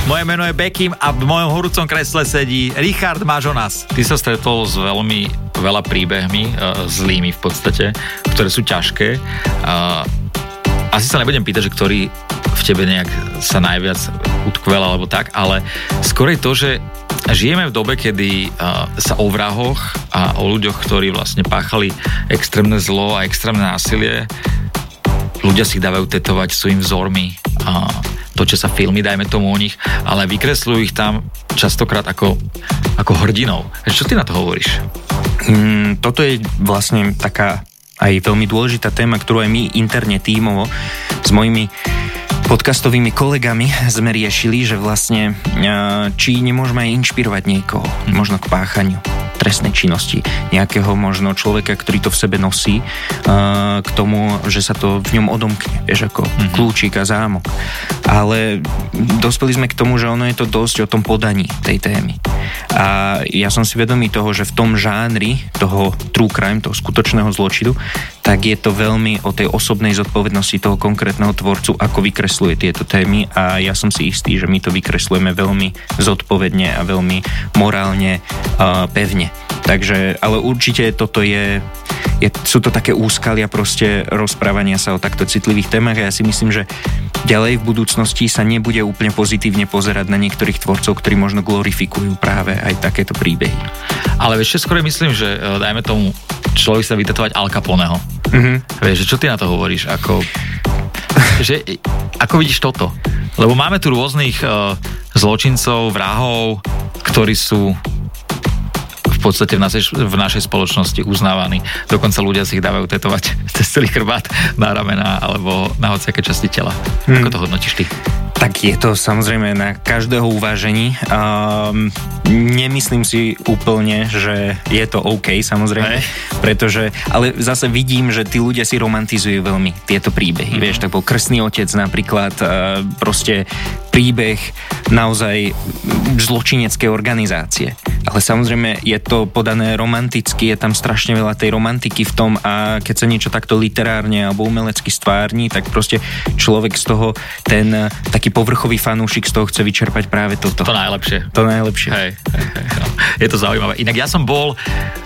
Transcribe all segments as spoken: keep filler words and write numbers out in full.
Moje meno je Bekim a v mojom horúcom kresle sedí Richard Mažonas. Ty sa stretol s veľmi veľa príbehmi, uh, zlými v podstate, ktoré sú ťažké. Uh, asi sa nebudem pýtať, že ktorý v tebe nejak sa najviac utkvel alebo tak, ale skôr je to, že žijeme v dobe, kedy uh, sa o vrahoch a o ľuďoch, ktorí vlastne páchali extrémne zlo a extrémne násilie, ľudia si ich dávajú tetovať svojimi vzormi a točia sa filmy, dajme tomu o nich, ale vykresľujú ich tam častokrát ako, ako hrdinov. Čo ty na to hovoríš? Mm, toto je vlastne taká aj veľmi dôležitá téma, ktorú aj my interne tímovo s mojimi podcastovými kolegami sme riešili, že vlastne či nemôžeme aj inšpirovať niekoho, možno k páchaniu trestnej činnosti, nejakého možno človeka, ktorý to v sebe nosí, k tomu, že sa to v ňom odomkne, vieš, ako mm-hmm. kľúčik a zámok. Ale dospeli sme k tomu, že ono je to dosť o tom podaní tej témy. A ja som si vedomý toho, že v tom žánri toho true crime, toho skutočného zločinu, tak je to veľmi o tej osobnej zodpovednosti toho konkrétneho tvorcu, ako vykresluje tieto témy, a ja som si istý, že my to vykreslujeme veľmi zodpovedne a veľmi morálne uh, pevne. Takže, ale určite toto je, je, sú to také úskalia proste rozprávania sa o takto citlivých témach, a ja si myslím, že ďalej v budúcnosti sa nebude úplne pozitívne pozerať na niektorých tvorcov, ktorí možno glorifikujú práve aj takéto príbehy. Ale vieš, skôr myslím, že dajme tomu, človek sa vytetovať Al Caponeho. Mm-hmm. Vieš, čo ty na to hovoríš? Ako, že, ako vidíš toto? Lebo máme tu rôznych uh, zločincov, vrahov, ktorí sú v podstate v našej, v našej spoločnosti uznávaní. Dokonca ľudia si ich dávajú tetovať cez celý chrbát, na ramená alebo na hociaké časti tela. Hmm. Ako to hodnotíš ty? Tak je to samozrejme na každého uvážení. Um, nemyslím si úplne, že je to OK, samozrejme, hey. Pretože, ale zase vidím, že tí ľudia si romantizujú veľmi tieto príbehy. Mm. Vieš, tak bol Krstný otec napríklad, uh, proste príbeh naozaj zločineckej organizácie. Ale samozrejme je to podané romanticky, je tam strašne veľa tej romantiky v tom, a keď sa niečo takto literárne alebo umelecky stvárni, tak proste človek z toho, ten taký povrchový fanúšik z toho chce vyčerpať práve toto. To najlepšie. To najlepšie. Hej, hej, hej, no. Je to zaujímavé. Inak ja som bol uh,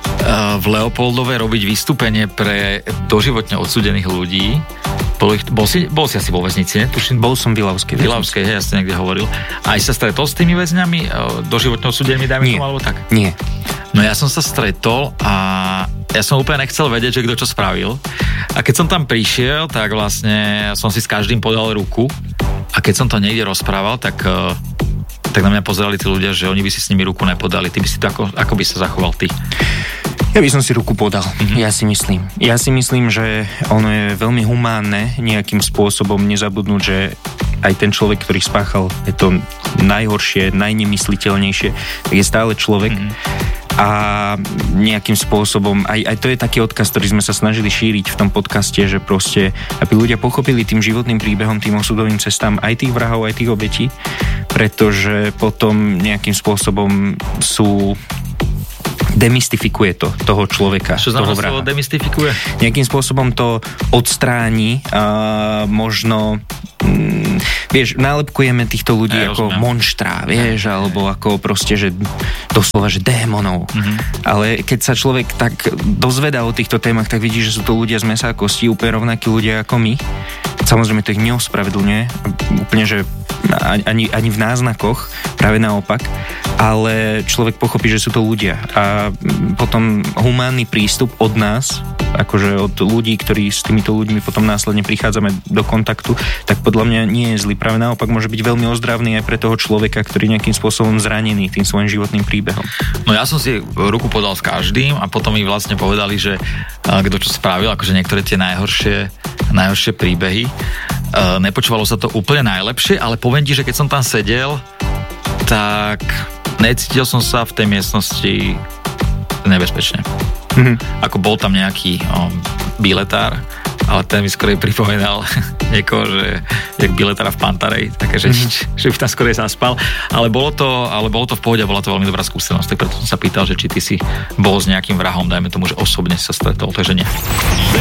v Leopoldove robiť vystúpenie pre doživotne odsúdených ľudí. Bol, ich, bol, si, bol si asi vo väznici, ne? Tuším, bol som v Ilavskej. V Ilavskej, hej, ja som niekde hovoril. A aj sa stretol s tými väzňami, uh, doživotne odsúdenými, dajme tomu, alebo tak? Nie. No ja som sa stretol a ja som úplne nechcel vedieť, že kto čo spravil. A keď som tam prišiel, tak vlastne som si s každým podal ruku. A keď som to niekde rozprával, tak, tak na mňa pozerali tí ľudia, že oni by si s nimi ruku nepodali. Ty by si to ako, ako by sa zachoval ty? Ja by som si ruku podal, mm-hmm. ja si myslím. Ja si myslím, že ono je veľmi humánne nejakým spôsobom nezabudnúť, že aj ten človek, ktorý spáchal je to najhoršie, najnemysliteľnejšie, tak je stále človek. Mm-hmm. A nejakým spôsobom, aj, aj to je taký odkaz, ktorý sme sa snažili šíriť v tom podcaste, že proste, aby ľudia pochopili tým životným príbehom, tým osudovým cestám aj tých vrahov, aj tých obetí, pretože potom nejakým spôsobom sú demystifikuje to toho človeka. Čo znamená slovo demystifikuje? Nejakým spôsobom to odstráni a možno mm, vieš, nálepkujeme týchto ľudí ja, ako rozumiem. monštrá, vieš, ja, alebo ja. ako proste, že doslova, že démonov. Mm-hmm. Ale keď sa človek tak dozvedá o týchto témach, tak vidí, že sú to ľudia z mesa a kostí, úplne rovnakí ľudia ako my. Samozrejme to ich neospravedlňuje, úplne, že ani, ani v náznakoch, práve naopak, ale človek pochopí, že sú to ľudia. A potom humánny prístup od nás, akože od ľudí, ktorí s týmito ľuďmi potom následne prichádzame do kontaktu, tak podľa mňa nie je zlý. Práve naopak môže byť veľmi ozdravný aj pre toho človeka, ktorý nejakým spôsobom zranený tým svojím životným príbehom. No ja som si ruku podal s každým a potom mi vlastne povedali, že kto čo spravil, akože niektoré tie najhoršie, najhoršie príbehy. Nepočúvalo sa to úplne najlepšie, ale poviem ti, že keď som tam sedel, tak necítil som sa v tej miestnosti nebezpečne. Mm-hmm. Ako bol tam nejaký o, biletár, ale ten mi skorej pripomenal niekoho, že jak biletára v Pantarej, také, že, mm-hmm. že by tam skorej zaspal, ale bolo to, ale bolo to v pohode, bola to veľmi dobrá skúsenosť, tak preto som sa pýtal, že či ty si bol s nejakým vrahom, dajme tomu, že osobne sa stretol, takže nie.